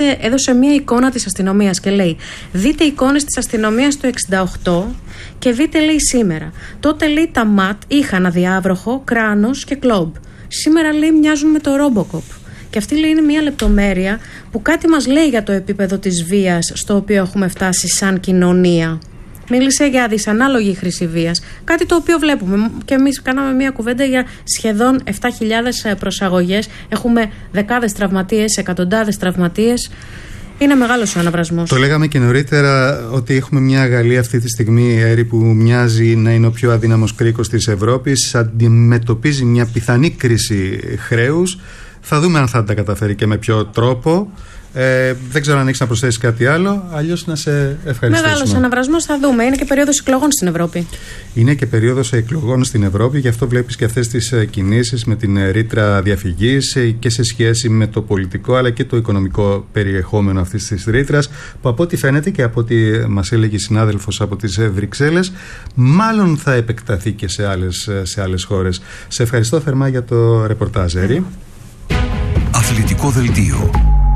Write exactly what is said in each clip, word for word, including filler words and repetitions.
έδειξε, έδωσε μία εικόνα της αστυνομίας και λέει: δείτε εικόνες της αστυνομίας του εξήντα οκτώ και δείτε, λέει, σήμερα. Τότε, λέει, τα ΜΑΤ είχαν αδιάβροχο, κράνος και κλόμπ. Σήμερα, λέει, μοιάζουν με το Ρόμποκοπ. Και αυτή, λέει, είναι μια λεπτομέρεια που κάτι μας λέει για το επίπεδο της βίας στο οποίο έχουμε φτάσει σαν κοινωνία. Μίλησε για δυσανάλογη χρήση βίας. Κάτι το οποίο βλέπουμε. Και εμείς κάναμε μια κουβέντα για σχεδόν επτά χιλιάδες προσαγωγές. Έχουμε δεκάδες τραυματίες, εκατοντάδες τραυματίες. Είναι μεγάλος ο αναβρασμός. Το λέγαμε και νωρίτερα ότι έχουμε μια Γαλλία αυτή τη στιγμή, Έρη, που μοιάζει να είναι ο πιο αδύναμος κρίκος της Ευρώπης. Αντιμετωπίζει μια πιθανή κρίση χρέους. Θα δούμε αν θα τα καταφέρει και με ποιο τρόπο. Ε, δεν ξέρω αν έχεις να προσθέσεις κάτι άλλο. Αλλιώς να σε ευχαριστήσουμε. Μεγάλος αναβρασμός, θα δούμε. Είναι και περίοδος εκλογών στην Ευρώπη. Είναι και περίοδος εκλογών στην Ευρώπη. Γι' αυτό βλέπεις και αυτές τις κινήσεις με την ρήτρα διαφυγής και σε σχέση με το πολιτικό αλλά και το οικονομικό περιεχόμενο αυτής της ρήτρας, που από ό,τι φαίνεται και από ό,τι μας έλεγε η συνάδελφος από τις Βρυξέλλες, μάλλον θα επεκταθεί και σε άλλες, σε άλλες χώρες. Σε ευχαριστώ θερμά για το ρεπορτάζ, Έρη. Αθλητικό δελτίο.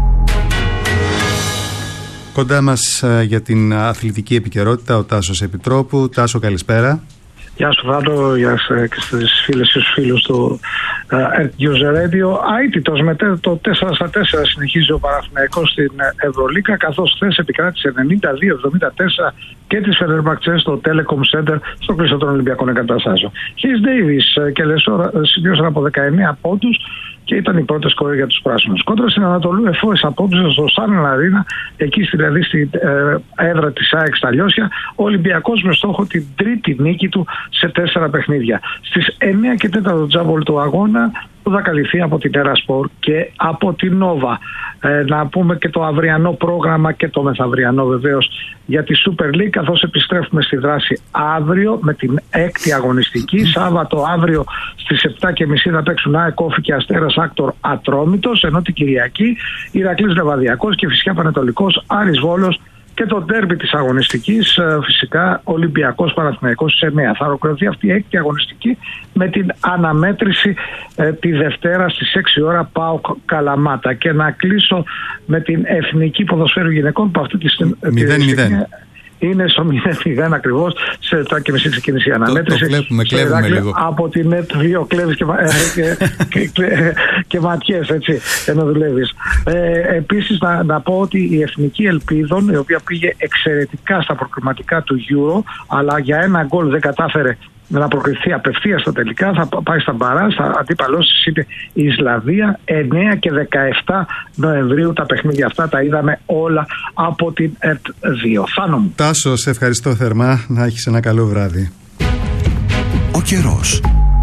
Κοντά μας για την αθλητική επικαιρότητα ο Τάσος Επιτρόπου. Τάσο, καλησπέρα. Γεια σου Βάτο, γεια σας και στις φίλες και στους φίλους του Earth News Radio. Αίτητος με το τέσσερα στα τέσσερα συνεχίζει ο Παναθηναϊκός στην Ευρωλίγκα, καθώς χθες επικράτησε ενενήντα δύο εβδομήντα τέσσερα και τις Φενερμπαχτσέ στο Telecom Center στο κλειστό των Ολυμπιακών Εγκαταστάσεων. Χις Ντέιβις και Λεσόρ σημείωσαν από δεκαεννέα πόντους και ήταν οι πρώτες σκόρες για τους πράσινους. Κόντρα στην Ανατολού, εφόες απόψε στο Σάνεν Αρίνα, εκεί δηλαδή στην ε, έδρα της ΑΕΚ στα Λιώσια, ο Ολυμπιακός με στόχο την τρίτη νίκη του σε τέσσερα παιχνίδια. Στις εννέα και τέσσερα τζάμπολ του αγώνα, που θα καλυφθεί από την Τέρασπορ και από την Νόβα. Ε, να πούμε και το αυριανό πρόγραμμα και το μεθαυριανό βεβαίως για τη Super League, καθώς επιστρέφουμε στη δράση αύριο με την έκτη αγωνιστική. Σάββατο αύριο στις επτά και μισή θα παίξουν ΑΕΚ Όφη και Αστέρας Άκτορ Ατρόμητος, ενώ την Κυριακή Ηρακλής Λεβαδιακός και Φυσικά Πανετολικός Άρης Βόλος και το ντέρμπι της αγωνιστικής, φυσικά Ολυμπιακός Παναθηναϊκός στις εννέα. Θα ολοκληρωθεί αυτή η έκτη αγωνιστική με την αναμέτρηση ε, τη Δευτέρα στις έξι ώρα ΠΑΟΚ Καλαμάτα. Και να κλείσω με την Εθνική Ποδοσφαίρου Γυναικών που αυτή τη στιγμή είναι στο μηδέν μηδέν ακριβώς. Σε επτά και μισή ξεκίνησε η αναμέτρηση. Το, το βλέπουμε, κλέβουμε λίγο. Από την ΕΤ δύο κλέβεις και, και, και, και, και ματιές, έτσι, ενώ δουλεύεις. Ε, επίσης να, να πω ότι η Εθνική Ελπίδων, η οποία πήγε εξαιρετικά στα προκριματικά του Euro, αλλά για ένα γκολ δεν κατάφερε να προκριθεί απευθείας στα τελικά, θα πάει στα μπαράζ. Αντίπαλός της είναι η Ισλανδία. εννέα και δεκαεπτά Νοεμβρίου τα παιχνίδια αυτά τα είδαμε όλα από την ΕΤ δύο. Θάνο μου. Τάσο, σε ευχαριστώ θερμά. Να έχεις ένα καλό βράδυ. Ο καιρός.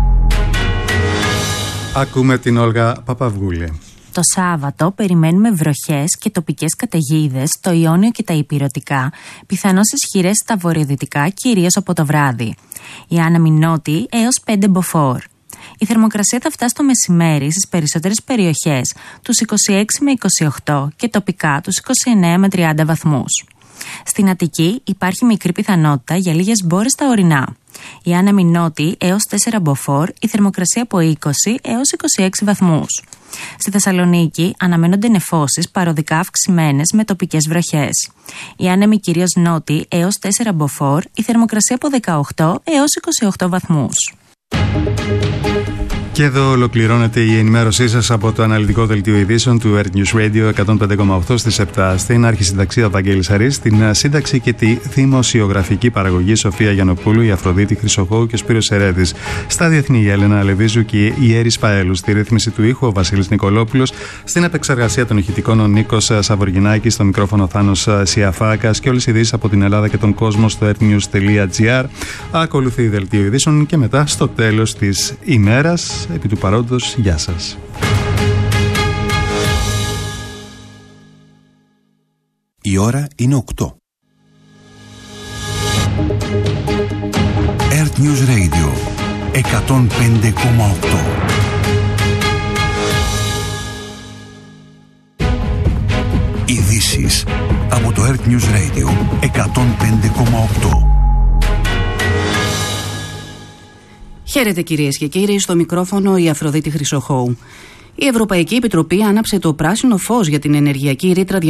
Ακούμε την Όλγα Παπαυγούλη. Το Σάββατο περιμένουμε βροχές και τοπικές καταιγίδες στο Ιόνιο και τα Ηπειρωτικά, πιθανώς ισχυρές στα βορειοδυτικά, κυρίως από το βράδυ. Η άνεμη νότη έως πέντε μποφόρ. Η θερμοκρασία θα φτάσει το μεσημέρι στις περισσότερες περιοχές τους είκοσι έξι με είκοσι οκτώ και τοπικά τους είκοσι εννέα με τριάντα βαθμούς. Στην Αττική υπάρχει μικρή πιθανότητα για λίγες μπόρες στα ορεινά. Η άνεμη νότη έως τέσσερα μποφόρ, η θερμοκρασία από είκοσι έως είκοσι έξι βαθμούς. Στη Θεσσαλονίκη αναμένονται νεφώσεις παροδικά αυξημένες με τοπικές βροχές. Η άνεμη κυρίως νότη έως τέσσερα μποφόρ, η θερμοκρασία από δεκαοκτώ έως είκοσι οκτώ βαθμούς. Και εδώ ολοκληρώνεται η ενημέρωσή σας από το αναλυτικό δελτίο ειδήσεων του Earth News Radio εκατόν πέντε κόμμα οκτώ στις επτά. Στην αρχισυνταξία Βαγγέλης Αρής, στην σύνταξη και τη δημοσιογραφική παραγωγή Σοφία Γιαννοπούλου, η Αφροδίτη Χρυσοχώου και ο Σπύρος Ερέδης. Στα διεθνή η Έλενα Λεβίζου και η Έρης Παέλου. Στη ρύθμιση του ήχου ο Βασίλης Νικολόπουλος. Στην επεξεργασία των ηχητικών ο Νίκος Σαβοργινάκης. Στο μικρόφωνο Θάνος Σιαφάκας. Και όλες οι ειδήσεις από την Ελλάδα και τον κόσμο στο earthnews.gr. Ακολουθεί δελτίο ειδήσεων και μετά στο τέλος της ημέρας. Επί του παρόντος, γεια σας. Η ώρα είναι οκτώ. Earth News Radio εκατόν πέντε κόμμα οκτώ. Ειδήσεις από το Earth News Radio εκατόν πέντε κόμμα οκτώ. Χαίρετε κυρίες και κύριοι, στο μικρόφωνο η Αφροδίτη Χρυσοχώου. Η Ευρωπαϊκή Επιτροπή άναψε το πράσινο φως για την ενεργειακή ρήτρα